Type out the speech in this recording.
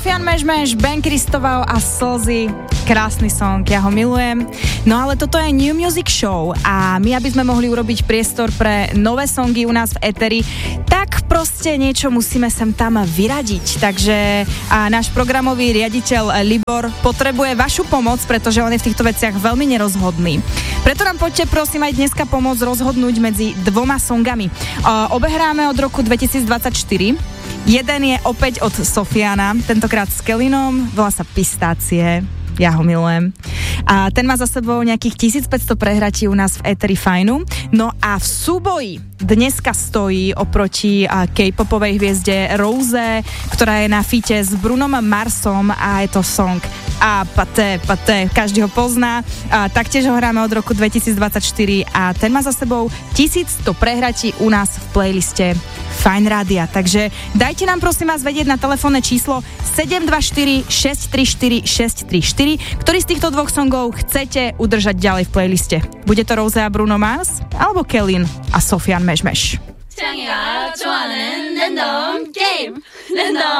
Sofian Mežmeš, Ben Kristoval a Slzy. Krásny song, ja ho milujem. No ale toto je New Music Show a my, aby sme mohli urobiť priestor pre nové songy u nás v eteri, tak proste niečo musíme sem tam vyradiť. Takže náš programový riaditeľ Libor potrebuje vašu pomoc, pretože on je v týchto veciach veľmi nerozhodný. Preto nám poďte prosím aj dneska pomôcť rozhodnúť medzi dvoma songami. Obe hráme od roku 2024. Jeden je opäť od Sofiana, tentokrát s Kellynom, volá sa Pistácie. Ja ho milujem. A ten má za sebou nejakých 1500 prehratí u nás v Eteri Fajnu. No a v súboji dneska stojí oproti K-popovej hviezde Rose, ktorá je na fite s Brunom Marsom a je to song A Paté, každý ho pozná. Taktiež ho hráme od roku 2024 a ten má za sebou 1100 prehratí u nás v playliste Fajn Rádia. Takže dajte nám prosím vás vedieť na telefónne číslo 724 634 634, ktorý z týchto dvoch songov chcete udržať ďalej v playliste. Bude to Rose a Bruno Mars alebo Kellyn a Sofian Mežmeš.